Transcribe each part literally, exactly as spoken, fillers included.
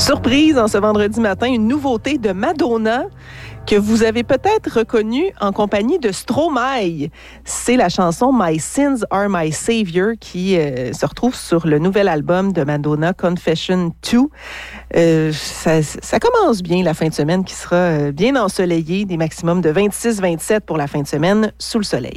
Surprise, en ce vendredi matin, une nouveauté de Madonna que vous avez peut-être reconnue en compagnie de Stromae. C'est la chanson My Sins Are My Savior qui euh, se retrouve sur le nouvel album de Madonna, Confession deux. Euh, ça, ça commence bien la fin de semaine qui sera euh, bien ensoleillée, des maximums de vingt-six à vingt-sept pour la fin de semaine sous le soleil.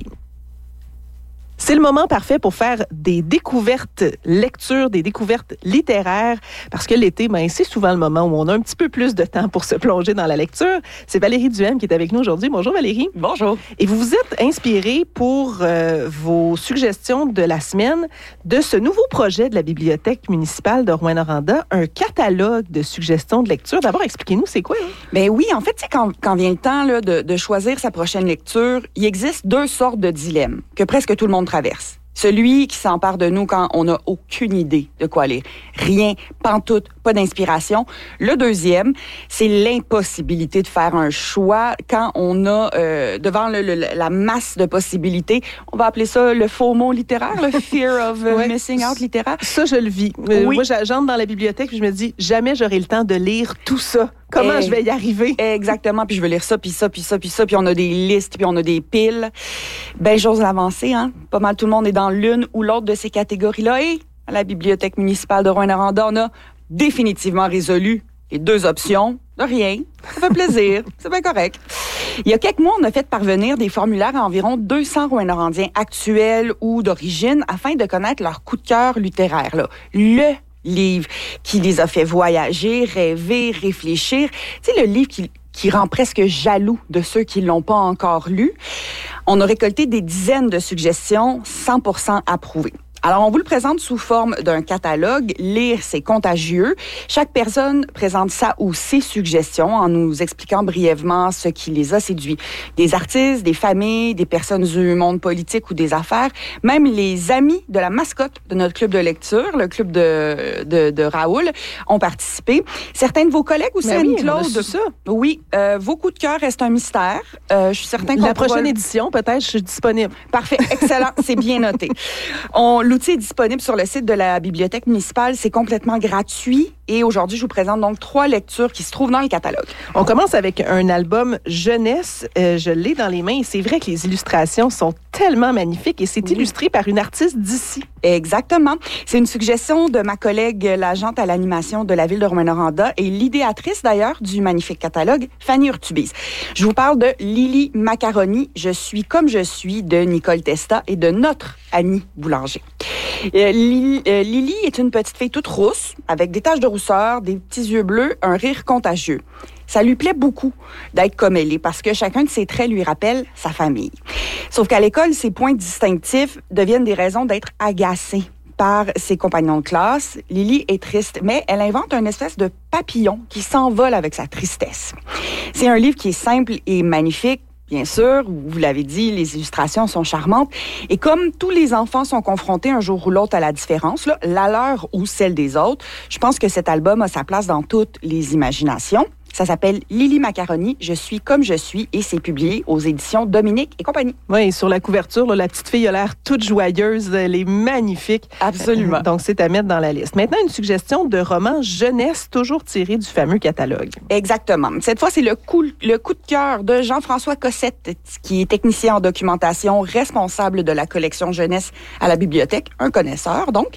C'est le moment parfait pour faire des découvertes lectures, des découvertes littéraires, parce que l'été, ben, c'est souvent le moment où on a un petit peu plus de temps pour se plonger dans la lecture. C'est Valérie Duhem qui est avec nous aujourd'hui. Bonjour Valérie. Bonjour. Et vous vous êtes inspirée pour euh, vos suggestions de la semaine de ce nouveau projet de la Bibliothèque municipale de Rouyn-Noranda, un catalogue de suggestions de lecture. D'abord, expliquez-nous, c'est quoi? Hein? Ben oui, en fait, c'est quand, quand vient le temps là, de, de choisir sa prochaine lecture, il existe deux sortes de dilemmes que presque tout le monde traverse. Celui qui s'empare de nous quand on n'a aucune idée de quoi lire. Rien, pantoute, pas d'inspiration. Le deuxième, c'est l'impossibilité de faire un choix quand on a euh, devant le, le, la masse de possibilités. On va appeler ça le FOMO littéraire, le Fear of uh, ouais. Missing Out littéraire. Ça, je le vis. Euh, oui. Moi, j'entre dans la bibliothèque et je me dis, jamais j'aurai le temps de lire tout ça. Comment Et, je vais y arriver? Exactement. Puis je veux lire ça, puis ça, puis ça, puis ça. Puis on a des listes, puis on a des piles. Ben, j'ose l'avancer, hein. Pas mal tout le monde est dans l'une ou l'autre de ces catégories-là. Et à la Bibliothèque municipale de Rouyn-Noranda, on a définitivement résolu les deux options. De rien. Ça fait plaisir. C'est bien correct. Il y a quelques mois, on a fait parvenir des formulaires à environ deux cents Rouyn-Norandiens actuels ou d'origine afin de connaître leur coup de cœur littéraire. Là. Le livre qui les a fait voyager, rêver, réfléchir. Tu sais, le livre qui, qui rend presque jaloux de ceux qui l'ont pas encore lu. On a récolté des dizaines de suggestions cent pour cent approuvées. Alors, on vous le présente sous forme d'un catalogue. Lire, c'est contagieux. Chaque personne présente sa ou ses suggestions en nous expliquant brièvement ce qui les a séduits. Des artistes, des familles, des personnes du monde politique ou des affaires, même les amis de la mascotte de notre club de lecture, le club de, de, de Raoul, ont participé. Certains de vos collègues aussi, oui, Anne-Claude. C'est ça. Oui, euh, vos coups de cœur restent un mystère. Euh, je suis certain qu'on La prochaine pourra... édition, peut-être, je suis disponible. Parfait, excellent, c'est bien noté. On L'outil est disponible sur le site de la Bibliothèque municipale. C'est complètement gratuit. Et aujourd'hui, je vous présente donc trois lectures qui se trouvent dans le catalogue. On commence avec un album jeunesse. Euh, je l'ai dans les mains et c'est vrai que les illustrations sont tellement magnifiques et c'est oui. illustré par une artiste d'ici. Exactement. C'est une suggestion de ma collègue, l'agente à l'animation de la ville de Rouyn-Noranda et l'idéatrice d'ailleurs du magnifique catalogue, Fanny Urtubise. Je vous parle de Lily Macaroni, Je suis comme je suis de Nicole Testa et de notre Annie Boulanger. Euh, Lily, euh, Lily est une petite fille toute rousse, avec des taches de rousseur, des petits yeux bleus, un rire contagieux. Ça lui plaît beaucoup d'être comme elle est, parce que chacun de ses traits lui rappelle sa famille. Sauf qu'à l'école, ses points distinctifs deviennent des raisons d'être agacée par ses compagnons de classe. Lily est triste, mais elle invente une espèce de papillon qui s'envole avec sa tristesse. C'est un livre qui est simple et magnifique. Bien sûr, vous l'avez dit, les illustrations sont charmantes. Et comme tous les enfants sont confrontés un jour ou l'autre à la différence, là, la leur ou celle des autres, je pense que cet album a sa place dans toutes les imaginations. Ça s'appelle Lily Macaroni, Je suis comme je suis et c'est publié aux éditions Dominique et compagnie. Oui, sur la couverture, là, la petite fille a l'air toute joyeuse. Elle est magnifique. Absolument. Donc, c'est à mettre dans la liste. Maintenant, une suggestion de roman jeunesse, toujours tiré du fameux catalogue. Exactement. Cette fois, c'est le coup, le coup de cœur de Jean-François Cossette, qui est technicien en documentation, responsable de la collection jeunesse à la bibliothèque, un connaisseur donc.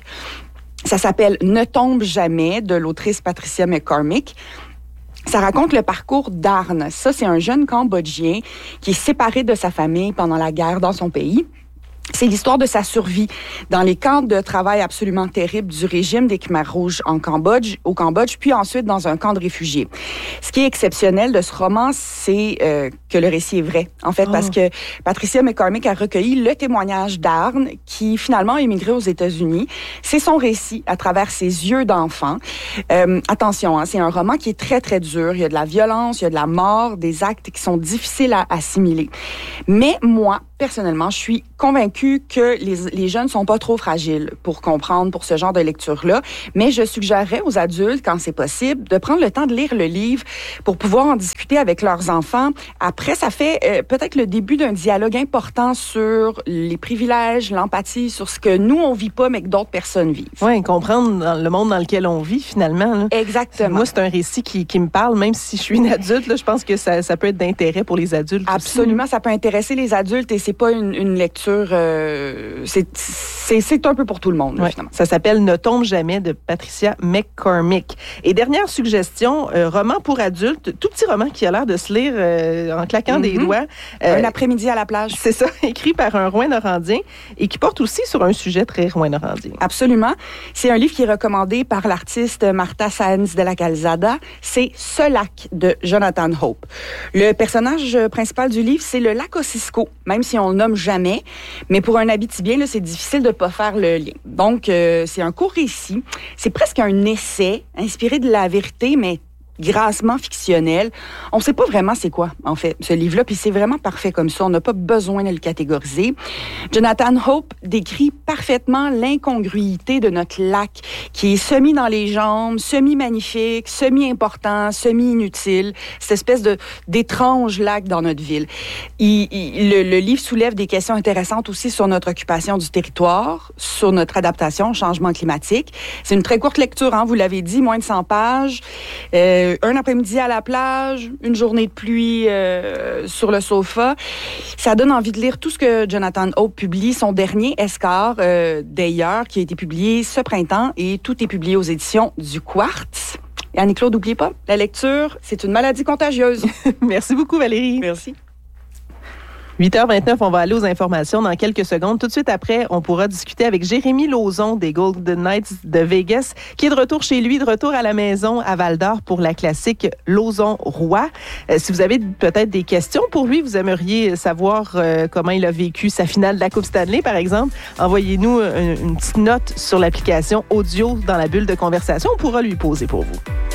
Ça s'appelle Ne tombe jamais de l'autrice Patricia McCormick. Ça raconte le parcours d'Arne. Ça, c'est un jeune Cambodgien qui est séparé de sa famille pendant la guerre dans son pays. C'est l'histoire de sa survie dans les camps de travail absolument terribles du régime des Khmers rouges en Cambodge, au Cambodge, puis ensuite dans un camp de réfugiés. Ce qui est exceptionnel de ce roman, c'est euh, que le récit est vrai, en fait, oh. parce que Patricia McCormick a recueilli le témoignage d'Arne, qui finalement a émigré aux États-Unis. C'est son récit à travers ses yeux d'enfant. Euh, attention, hein, c'est un roman qui est très, très dur. Il y a de la violence, il y a de la mort, des actes qui sont difficiles à assimiler. Mais moi, personnellement, je suis convaincue que les, les jeunes sont pas trop fragiles pour comprendre pour ce genre de lecture-là, mais je suggérerais aux adultes, quand c'est possible, de prendre le temps de lire le livre pour pouvoir en discuter avec leurs enfants. Après, ça fait euh, peut-être le début d'un dialogue important sur les privilèges, l'empathie, sur ce que nous, on vit pas, mais que d'autres personnes vivent. Oui, comprendre dans le monde dans lequel on vit, finalement. Là. Exactement. Moi, c'est un récit qui, qui me parle, même si je suis une adulte, là, je pense que ça, ça peut être d'intérêt pour les adultes. Absolument, aussi. Ça peut intéresser les adultes et c'est pas une, une lecture... Euh, c'est, c'est, c'est un peu pour tout le monde, là, ouais. finalement. Ça s'appelle « Ne tombe jamais » de Patricia McCormick. Et dernière suggestion, euh, roman pour adultes, tout petit roman qui a l'air de se lire euh, en claquant mm-hmm. des doigts. Euh, un après-midi à la plage. C'est ça, écrit par un Rouyn-Norandien et qui porte aussi sur un sujet très Rouyn-Norandien. Absolument. C'est un livre qui est recommandé par l'artiste Marta Sáenz de la Calzada. C'est « Ce lac » de Jonathan Hope. Le personnage principal du livre, c'est le lac Ossisco, même si on le nomme jamais. Mais pour un Abitibien, là, c'est difficile de ne pas faire le lien. Donc, euh, c'est un court récit. C'est presque un essai inspiré de la vérité, mais grassement fictionnel. On ne sait pas vraiment c'est quoi, en fait, ce livre-là, puis c'est vraiment parfait comme ça. On n'a pas besoin de le catégoriser. Jonathan Hope décrit parfaitement l'incongruité de notre lac, qui est semi dans les jambes, semi-magnifique, semi-important, semi-inutile, cette espèce de, d'étrange lac dans notre ville. Il, il, le, le livre soulève des questions intéressantes aussi sur notre occupation du territoire, sur notre adaptation au changement climatique. C'est une très courte lecture, hein, vous l'avez dit, moins de cent pages. Euh, un après-midi à la plage, une journée de pluie euh, sur le sofa. Ça donne envie de lire tout ce que Jonathan Hope publie, son dernier Escar, euh, d'ailleurs, qui a été publié ce printemps et tout est publié aux éditions du Quartz. Et Annie-Claude, n'oubliez pas, la lecture, c'est une maladie contagieuse. Merci beaucoup, Valérie. Merci. huit heures vingt-neuf, on va aller aux informations dans quelques secondes. Tout de suite après, on pourra discuter avec Jérémy Lauzon des Golden Knights de Vegas, qui est de retour chez lui, de retour à la maison à Val-d'Or pour la classique Lauzon-Roi. Euh, si vous avez peut-être des questions pour lui, vous aimeriez savoir euh, comment il a vécu sa finale de la Coupe Stanley, par exemple, envoyez-nous une, une petite note sur l'application audio dans la bulle de conversation. On pourra lui poser pour vous.